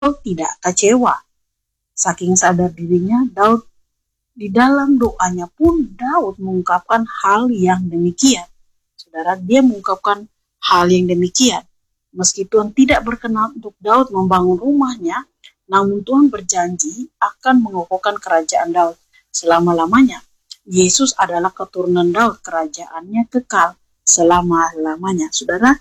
Daud tidak kecewa. Saking sadar dirinya, Daud di dalam doanya pun Daud mengungkapkan hal yang demikian. Saudara, dia mengungkapkan hal yang demikian. Meski Tuhan tidak berkenan untuk Daud membangun rumahnya, namun Tuhan berjanji akan mengokohkan kerajaan Daud selama-lamanya. Yesus adalah keturunan Daud, kerajaannya kekal selama-lamanya. Saudara,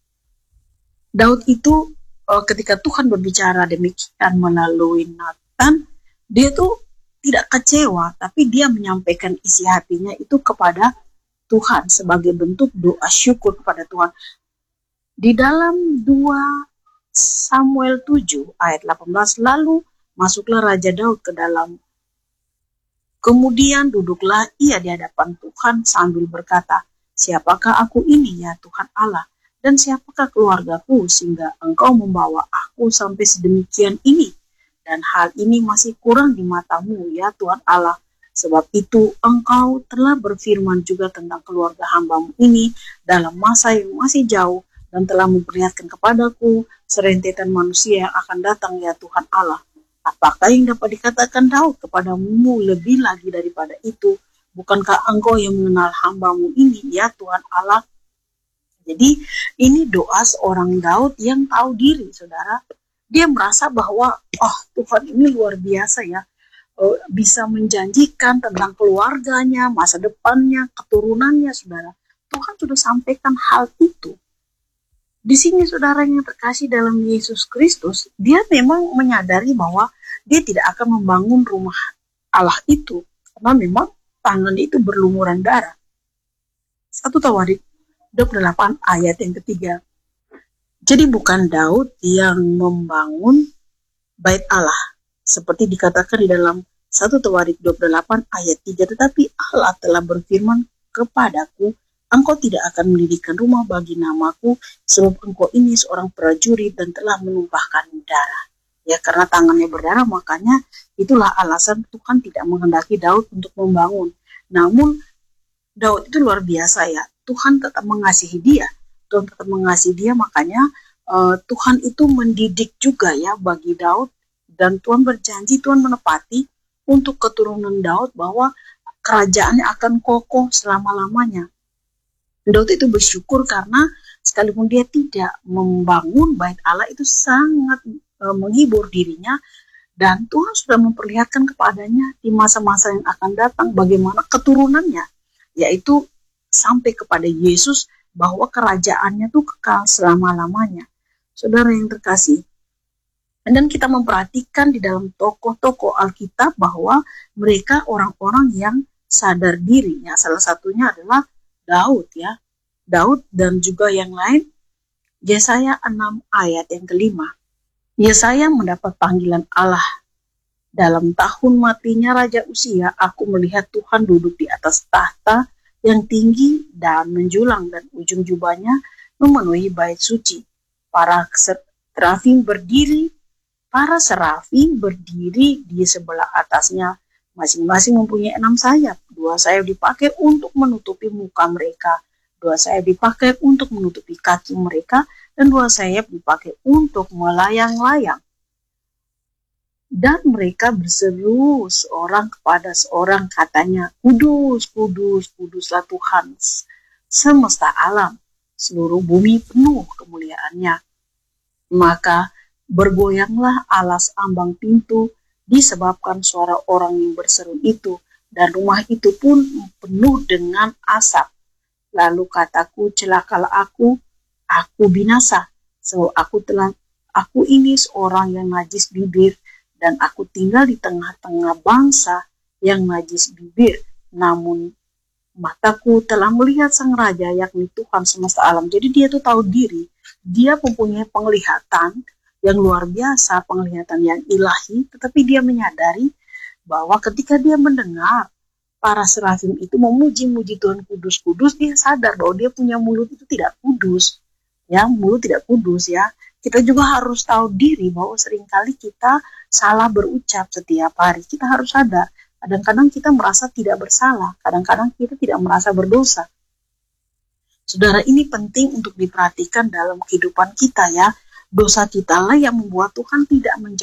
Daud itu ketika Tuhan berbicara demikian melalui Nathan, dia tuh tidak kecewa, tapi dia menyampaikan isi hatinya itu kepada Tuhan sebagai bentuk doa syukur kepada Tuhan. Di dalam 2 Samuel 7 ayat 18, lalu masuklah Raja Daud ke dalam. Kemudian duduklah ia di hadapan Tuhan sambil berkata, "Siapakah aku ini ya Tuhan Allah? Dan siapakah keluargaku sehingga engkau membawa aku sampai sedemikian ini? Dan hal ini masih kurang di matamu ya Tuhan Allah. Sebab itu engkau telah berfirman juga tentang keluarga hambamu ini dalam masa yang masih jauh dan telah memperlihatkan kepadaku serentetan manusia yang akan datang ya Tuhan Allah. Apakah yang dapat dikatakan Daud kepadamu lebih lagi daripada itu? Bukankah engkau yang mengenal hambamu ini ya Tuhan Allah?" Jadi ini doa seorang Daud yang tahu diri, saudara. Dia merasa bahwa, Tuhan ini luar biasa ya, bisa menjanjikan tentang keluarganya, masa depannya, keturunannya, saudara. Tuhan sudah sampaikan hal itu. Di sini saudara yang terkasih dalam Yesus Kristus, dia memang menyadari bahwa dia tidak akan membangun rumah Allah itu, karena memang tangan itu berlumuran darah. 1 Tawarik 28 ayat yang ketiga. Jadi bukan Daud yang membangun bait Allah, seperti dikatakan di dalam 1 Tawarik 28 ayat 3, tetapi Allah telah berfirman kepadaku, engkau tidak akan mendirikan rumah bagi namaku, sebab engkau ini seorang prajurit dan telah menumpahkan darah. Ya, karena tangannya berdarah, makanya itulah alasan Tuhan tidak menghendaki Daud untuk membangun. Namun Daud itu luar biasa ya, Tuhan tetap mengasihi dia. Tuhan tetap mengasihi dia, makanya Tuhan itu mendidik juga ya bagi Daud, dan Tuhan berjanji, Tuhan menepati untuk keturunan Daud bahwa kerajaannya akan kokoh selama-lamanya. Daud itu bersyukur karena sekalipun dia tidak membangun bait Allah, itu sangat menghibur dirinya, dan Tuhan sudah memperlihatkan kepadanya di masa-masa yang akan datang bagaimana keturunannya, yaitu sampai kepada Yesus, bahwa kerajaannya itu kekal selama-lamanya. Saudara yang terkasih, dan kita memperhatikan di dalam tokoh-tokoh Alkitab bahwa mereka orang-orang yang sadar dirinya. Salah satunya adalah Daud ya. Daud dan juga yang lain. Yesaya 6 ayat yang kelima. Yesaya mendapat panggilan Allah. Dalam tahun matinya Raja Uzia, aku melihat Tuhan duduk di atas tahta yang tinggi dan menjulang, dan ujung jubahnya memenuhi bait suci. Para serafim berdiri di sebelah atasnya, masing-masing mempunyai 6 sayap. 2 sayap dipakai untuk menutupi muka mereka, 2 sayap dipakai untuk menutupi kaki mereka, dan 2 sayap dipakai untuk melayang-layang. Dan mereka berseru seorang kepada seorang, katanya, "Kudus, kudus, kuduslah Tuhan semesta alam, seluruh bumi penuh kemuliaannya." Maka bergoyanglah alas ambang pintu disebabkan suara orang yang berseru itu, dan rumah itu pun penuh dengan asap. Lalu kataku, celakalah aku binasa, sebab aku ini seorang yang najis bibir, dan aku tinggal di tengah-tengah bangsa yang najis bibir. Namun mataku telah melihat Sang Raja, yakni Tuhan semesta alam. Jadi dia tuh tahu diri, dia mempunyai penglihatan yang luar biasa, penglihatan yang ilahi, tetapi dia menyadari bahwa ketika dia mendengar para serafim itu memuji-muji Tuhan kudus-kudus, dia sadar bahwa dia punya mulut itu tidak kudus. Ya, mulut tidak kudus ya. Kita juga harus tahu diri bahwa seringkali kita salah berucap setiap hari. Kita harus sadar. Kadang-kadang kita merasa tidak bersalah. Kadang-kadang kita tidak merasa berdosa. Saudara, ini penting untuk diperhatikan dalam kehidupan kita ya. Dosa kita lah yang membuat Tuhan tidak